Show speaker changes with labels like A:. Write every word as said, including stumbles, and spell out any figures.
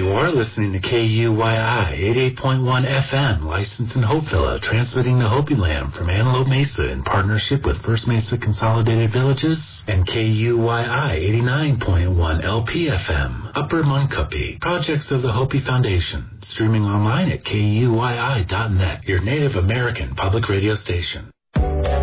A: You are listening to K U Y I eighty-eight point one F M, licensed in Hopevilla, transmitting to Hopi Land from Antelope Mesa in partnership with First Mesa Consolidated Villages and K U Y I eighty-nine point one L P F M, Upper Muncupi, projects of the Hopi Foundation, streaming online at K U Y I dot net, your Native American public radio station.